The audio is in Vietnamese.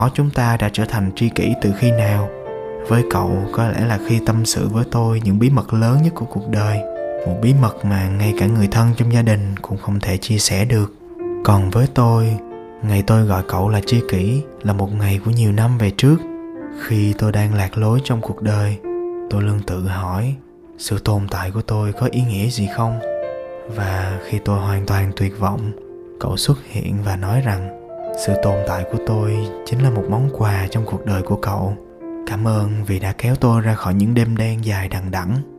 chúng ta đã trở thành tri kỷ từ khi nào? Với cậu có lẽ là khi tâm sự với tôi những bí mật lớn nhất của cuộc đời, một bí mật mà ngay cả người thân trong gia đình cũng không thể chia sẻ được. Còn với tôi, ngày tôi gọi cậu là tri kỷ là một ngày của nhiều năm về trước. Khi tôi đang lạc lối trong cuộc đời, tôi luôn tự hỏi sự tồn tại của tôi có ý nghĩa gì không? Và khi tôi hoàn toàn tuyệt vọng, cậu xuất hiện và nói rằng sự tồn tại của tôi chính là một món quà trong cuộc đời của cậu. Cảm ơn vì đã kéo tôi ra khỏi những đêm đen dài đằng đẵng.